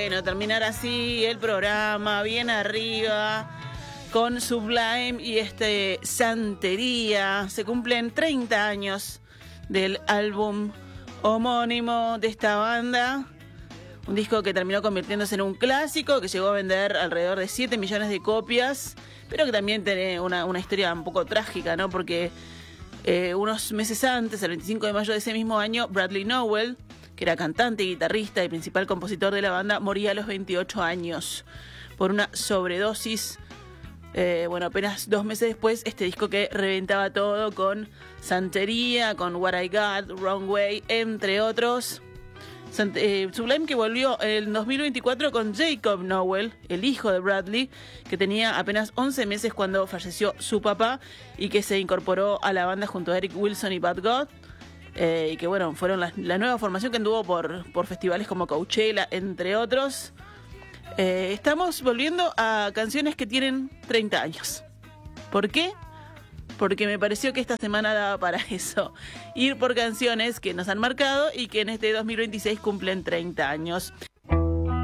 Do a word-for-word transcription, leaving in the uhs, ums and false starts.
bueno terminar así el programa, bien arriba, con Sublime y este Santería. Se cumplen treinta años del álbum homónimo de esta banda. Un disco que terminó convirtiéndose en un clásico, que llegó a vender alrededor de siete millones de copias, pero que también tiene una, una historia un poco trágica, ¿no? Porque eh, unos meses antes, el veinticinco de mayo de ese mismo año, Bradley Nowell, que era cantante, guitarrista y principal compositor de la banda, moría a los veintiocho años por una sobredosis. Eh, bueno, apenas dos meses después, este disco que reventaba todo con Santería, con What I Got, Wrong Way, entre otros. Sant- eh, Sublime, que volvió en dos mil veinticuatro con Jacob Nowell, el hijo de Bradley, que tenía apenas once meses cuando falleció su papá y que se incorporó a la banda junto a Eric Wilson y Bad God. Eh, y que bueno, fueron la, la nueva formación que anduvo por, por festivales como Coachella, entre otros. Eh, estamos volviendo a canciones que tienen treinta años. ¿Por qué? Porque me pareció que esta semana daba para eso. Ir por canciones que nos han marcado y que en este dos mil veintiséis cumplen treinta años.